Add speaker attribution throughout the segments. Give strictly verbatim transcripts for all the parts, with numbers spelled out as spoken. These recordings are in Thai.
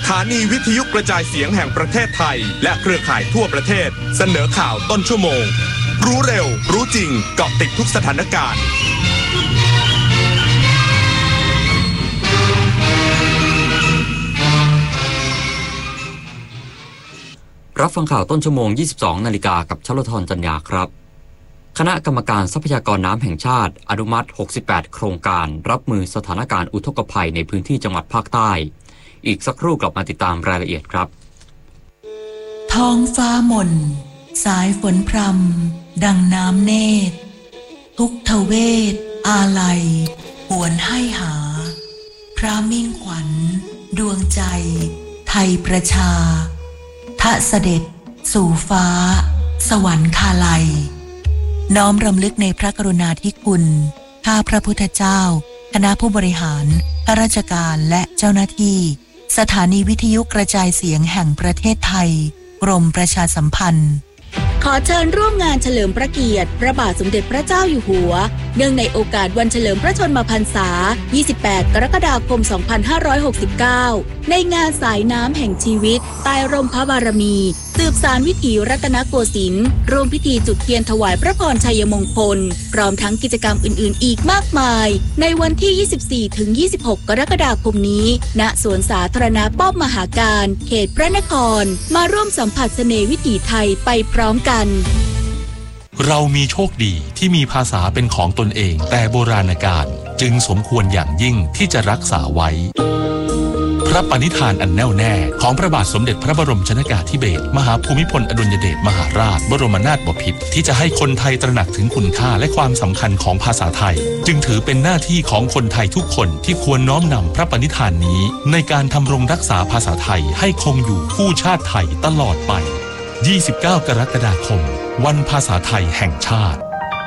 Speaker 1: ถานีวิทยุกระจายเสียงแห่งประเทศไทยและเครือข่ายทั่วประเทศเสนอข่าวต้นชั่วโมงรู้เร็วรู้จริงเกาะติดทุกสถานการณ์
Speaker 2: รับฟังข่าวต้นชั่วโมง ยี่สิบสอง นาฬิกากับชลธรจัญญาครับคณะกรรมการทรัพยากรน้ำแห่งชาติอนุมัติหกสิบแปดโครงการรับมือสถานการณ์อุทกภัยในพื้นที่จังหวัดภาคใต้อีกสักครู่กลับมาติดตามรายละเอียดครับ
Speaker 3: ท้องฟ้าหม่นสายฝนพรำดังน้ำเนตรทุกทเวทอาลัยหวนให้หาพระมิ่งขวัญดวงใจไทยประชาทะเสด็จสู่ฟ้าสวรรคาลัยน้อมรำลึกในพระกรุณาธิคุณข้าพระพุทธเจ้าคณะผู้บริหารข้าราชการและเจ้าหน้าที่สถานีวิทยุกระจายเสียงแห่งประเทศไทยกรมประชาสัมพันธ์
Speaker 4: ขอเชิญร่วมงานเฉลิมพระเกียรติพระบาทสมเด็จพระเจ้าอยู่หัวเนื่องในโอกาสวันเฉลิมพระชนมพรรษายี่สิบแปดกรกฎาคมสองพันห้าร้อยหกสิบเก้าในงานสายน้ำแห่งชีวิตใต้ร่มพระบารมีสืบสานวิถีรัตนโกสินทร์ร่วมพิธีจุดเทียนถวายพระพรชัยมงคลพร้อมทั้งกิจกรรมอื่นๆอีกมากมายในวันที่ ยี่สิบสี่ถึงยี่สิบหก กรกฎาคมนี้ณสวนสาธารณะป้อมมหาการเขตพระนครมาร่วมสัมผัสเสน่ห์วิถีไทยไปพร้อมกัน
Speaker 5: เรามีโชคดีที่มีภาษาเป็นของตนเองแต่โบราณกาลจึงสมควรอย่างยิ่งที่จะรักษาไว้พระปณิธานอันแน่วแน่ของพระบาทสมเด็จพระบรมชนกาธิเบศรมหาภูมิพลอดุลยเดชมหาราชบรมนาถบพิตรที่จะให้คนไทยตระหนักถึงคุณค่าและความสำคัญของภาษาไทยจึงถือเป็นหน้าที่ของคนไทยทุกคนที่ควรน้อมนำพระปณิธานนี้ในการทำรงรักษาภาษาไทยให้คงอยู่คู่ชาติไทยตลอดไปยี่สิบเก้ากรกฎาคมวันภาษาไทยแห่งชาติ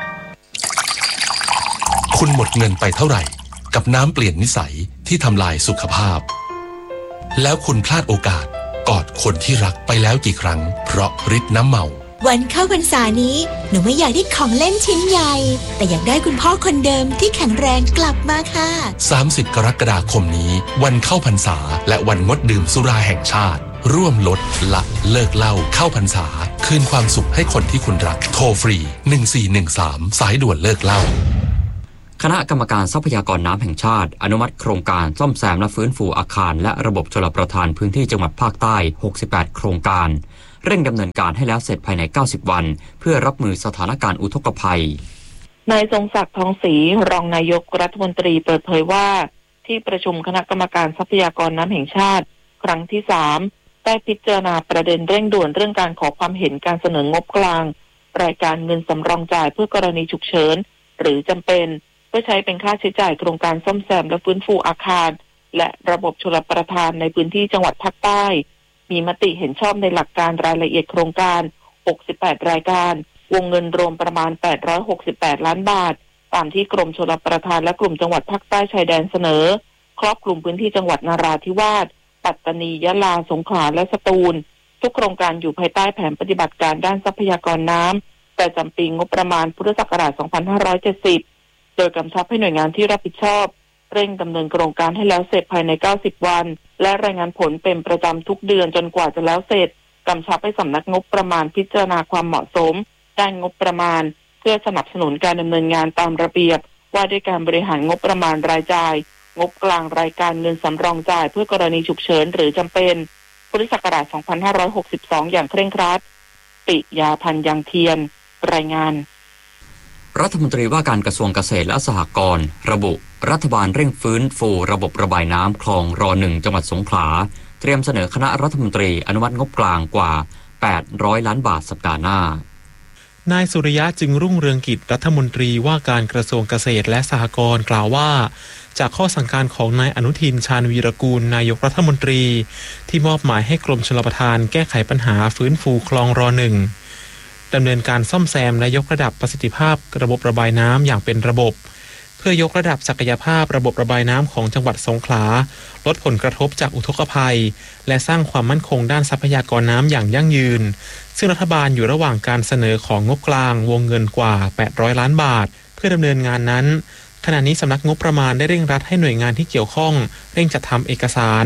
Speaker 5: คุณหมดเงินไปเท่าไหร่กับน้ำเปลี่ยนนิสัยที่ทำลายสุขภาพแล้วคุณพลาดโอกาสกอดคนที่รักไปแล้วกี่ครั้งเพราะฤทธิ์น้ำเมา
Speaker 6: วันเข้าพรรษานี้หนูไม่อยากได้ของเล่นชิ้นใหญ่แต่อยากได้คุณพ่อคนเดิมที่แข็งแรงกลับมาค่ะ
Speaker 5: สามสิบกรกฎาคมนี้วันเข้าพรรษาและวันงดดื่มสุราแห่งชาติร่วมลดละเลิกเหล้าเข้าพรรษาคืนความสุขให้คนที่คุณรักโทรฟรีหนึ่งสี่หนึ่งสามสายด่วนเลิกเหล้า
Speaker 2: คณะกรรมการทรัพยากรน้ำแห่งชาติอนุมัติโครงการซ่อมแซมและฟื้นฟูอาคารและระบบชลประทานพื้นที่จังหวัดภาคใต้หกสิบแปดโครงการเร่งดำเนินการให้แล้วเสร็จภายในเก้าสิบวันเพื่อรับมือสถานการณ์อุทกภัย
Speaker 7: นายทรงศักดิ์ทองศรีรองนายกรัฐมนตรีเปิดเผยว่าที่ประชุมคณะกรรมการทรัพยากรน้ำแห่งชาติครั้งที่สามได้พิจารณาประเด็นเร่งด่วนเรื่องการขอความเห็นการเสนองบกลางรายการเงินสำรองจ่ายเพื่อกรณีฉุกเฉินหรือจำเป็นเพื่อใช้เป็นค่าใช้จ่ายโครงการซ่อมแซมและฟื้นฟูอาคารและระบบชลประทานในพื้นที่จังหวัดภาคใต้มีมติเห็นชอบในหลักการรายละเอียดโครงการหกสิบแปดรายการวงเงินรวมประมาณแปดร้อยหกสิบแปดล้านบาทตามที่กรมชลประทานและกลุ่มจังหวัดภาคใต้ชายแดนเสนอครอบคลุมพื้นที่จังหวัดนราธิวาสปัตตานียะลาสงขลาและสตูลทุกโครงการอยู่ภายใต้แผนปฏิบัติการด้านทรัพยากรน้ำประจำปีงบประมาณพุทธศักราชสองพันห้าร้อยเจ็ดสิบโดยกำชับให้หน่วยงานที่รับผิดชอบเร่งดำเนินโครงการให้แล้วเสร็จภายในเก้าสิบวันและรายงานผลเป็นประจำทุกเดือนจนกว่าจะแล้วเสร็จกำชับให้สำนักงบประมาณพิจารณาความเหมาะสมด้านงบประมาณเพื่อสนับสนุนการดำเนินงานตามระเบียบว่าด้วยการบริหารงบประมาณรายจ่ายงบกลางรายการเงินสำรองจ่ายเพื่อกรณีฉุกเฉินหรือจำเป็นพุทธศักราชสองพันห้าร้อยหกสิบสองอย่างเคร่งครัดปิยาพันธ์ยังเทียนรายงาน
Speaker 2: รัฐมนตรีว่าการกระทรวงเกษตรและสหกรณ์ระบุรัฐบาลเร่งฟื้นฟูระบบระบายน้ำคลองรอหนึ่งจังหวัดสงขลาเตรียมเสนอคณะรัฐมนตรีอนุมัติงบกลางกว่าแปดร้อยล้านบาทสัปดาห์หน้าน
Speaker 8: ายสุริยะจึงรุ่งเรืองกิจรัฐมนตรีว่าการกระทรวงเกษตรและสหกรณ์กล่าวว่าจากข้อสั่งการของนายอนุทินชาญวีรกูลนายกรัฐมนตรีที่มอบหมายให้กรมชลประทานแก้ไขปัญหาฟื้นฟูคลองรอหนึ่งดำเนินการซ่อมแซมและยกระดับประสิทธิภาพระบบระบายน้ำอย่างเป็นระบบเพื่อยกระดับศักยภาพระบบระบายน้ำของจังหวัดสงขลาลดผลกระทบจากอุทกภัยและสร้างความมั่นคงด้านทรัพยากรน้ำอย่างยั่งยืนซึ่งรัฐบาลอยู่ระหว่างการเสนอของงบกลางวงเงินกว่าแปดร้อยล้านบาทเพื่อดำเนินงานนั้นขณะนี้สำนักงบประมาณได้เร่งรัดให้หน่วยงานที่เกี่ยวข้องเร่งจัดทำเอกสาร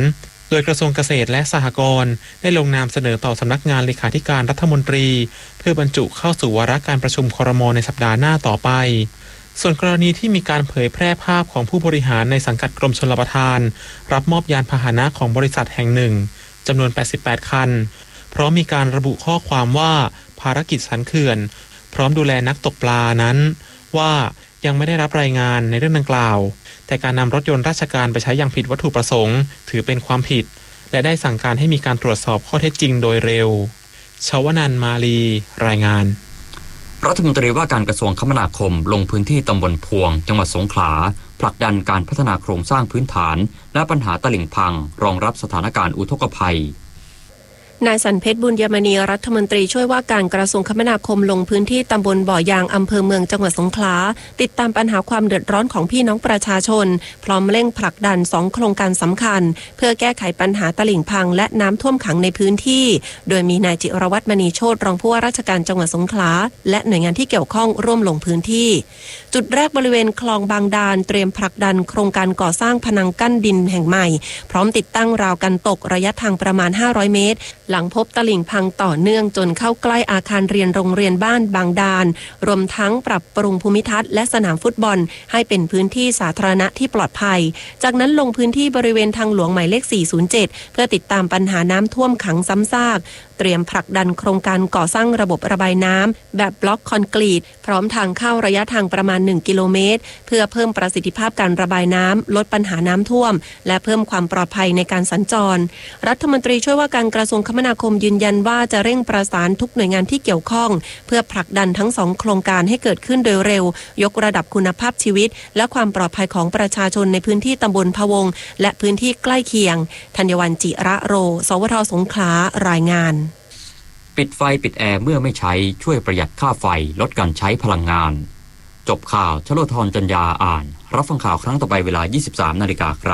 Speaker 8: โดยกระทรวงเกษตรและสหกรณ์ได้ลงนามเสนอต่อสำนักงานเลขาธิการรัฐมนตรีเพื่อบรรจุเข้าสู่วาระการประชุมครม.ในสัปดาห์หน้าต่อไปส่วนกรณีที่มีการเผยแพร่ภาพของผู้บริหารในสังกัดกรมชลประทานรับมอบยานพาหนะของบริษัทแห่งหนึ่งจำนวนแปดสิบแปดคันพร้อมมีการระบุข้อความว่าภารกิจสันเขื่อนพร้อมดูแลนักตกปลานั้นว่ายังไม่ได้รับรายงานในเรื่องดังกล่าวแต่การนำรถยนต์ราชการไปใช้อย่างผิดวัตถุประสงค์ถือเป็นความผิดและได้สั่งการให้มีการตรวจสอบข้อเท็จจริงโดยเร็วชวนันท์มาลีรายงาน
Speaker 2: รัฐมนตรีว่าการกระทรวงคมนาคมลงพื้นที่ตำบลพวงจังหวัดสงขลาผลักดันการพัฒนาโครงสร้างพื้นฐานและปัญหาตลิ่งพังรองรับสถานการณ์อุทกภัย
Speaker 9: นายสันเพชรบุญยมณีรัฐมนตรีช่วยว่าการกระทรวงคมนาคมลงพื้นที่ตำบลบ่อยางอำเภอเมืองจังหวัดสงขลาติดตามปัญหาความเดือดร้อนของพี่น้องประชาชนพร้อมเร่งผลักดันสองโครงการสำคัญเพื่อแก้ไขปัญหาตลิ่งพังและน้ำท่วมขังในพื้นที่โดยมีนายจิรวัฒน์มณีโชติรองผู้ว่าราชการจังหวัดสงขลาและหน่วยงานที่เกี่ยวข้องร่วมลงพื้นที่จุดแรกบริเวณคลองบางดานเตรียมผลักดันโครงการก่อสร้างพนังกั้นดินแห่งใหม่พร้อมติดตั้งราวกันตกระยะทางประมาณห้าร้อยเมตรหลังพบตลิ่งพังต่อเนื่องจนเข้าใกล้อาคารเรียนโรงเรียนบ้านบางดานรวมทั้งปรับปรุงภูมิทัศน์และสนามฟุตบอลให้เป็นพื้นที่สาธารณะที่ปลอดภัยจากนั้นลงพื้นที่บริเวณทางหลวงหมายเลขสี่ศูนย์เจ็ดเพื่อติดตามปัญหาน้ำท่วมขังซ้ำซากเตรียมผลักดันโครงการก่อสร้างระบบระบายน้ำแบบบล็อกคอนกรีตพร้อมทางเข้าระยะทางประมาณหนึ่งกิโลเมตรเพื่อเพิ่มประสิทธิภาพการระบายน้ำลดปัญหาน้ำท่วมและเพิ่มความปลอดภัยในการสัญจรรัฐมนตรีช่วยว่าการกระทรวงคมนาคมยืนยันว่าจะเร่งประสานทุกหน่วยงานที่เกี่ยวข้องเพื่อผลักดันทั้งสองโครงการให้เกิดขึ้นโดยเร็วยกระดับคุณภาพชีวิตและความปลอดภัยของประชาชนในพื้นที่ตำบลพะวงและพื้นที่ใกล้เคียงธัญวรรณจิระโรสวทสงขลารายงาน
Speaker 2: ปิดไฟปิดแอร์เมื่อไม่ใช้ช่วยประหยัดค่าไฟลดการใช้พลังงานจบข่าวชโลธรจัญญาอ่านรับฟังข่าวครั้งต่อไปเวลา ยี่สิบสาม นาฬิกาครับ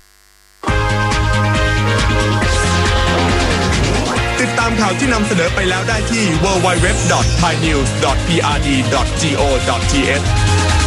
Speaker 1: ติดตามข่าวที่นำเสนอไปแล้วได้ที่ ดับเบิลยู ดับเบิลยู ดับเบิลยู ดอท ไทยนิวส์ ดอท พี อาร์ ดี ดอท จี โอ ดอท ที เอช